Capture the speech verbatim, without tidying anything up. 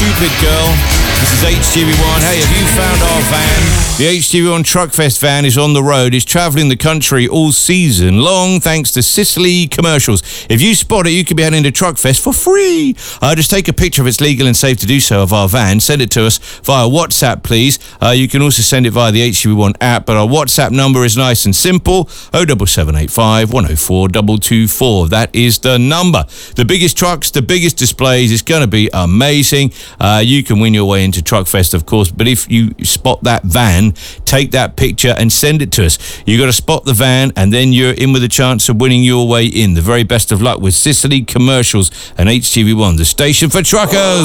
Stupid Girl. This is H T V one. Hey, have you found our van? The H T V one Truckfest van is on the road. It's travelling the country all season long thanks to Sicily Commercials. If you spot it, you could be heading to Truckfest for free. Uh, just take a picture if it's legal and safe to do so of our van. Send it to us via WhatsApp, please. Uh, you can also send it via the H T V one app, but our WhatsApp number is nice and simple. oh seven seven eight five, one oh four two two four. That is the number. The biggest trucks, the biggest displays. It's going to be amazing. Uh, you can win your way into Truckfest, of course, but if you spot that van, take that picture and send it to us. You got to spot the van, and then you're in with a chance of winning your way in. The very best of luck with Sicily Commercials and H T V one, the station for truckers.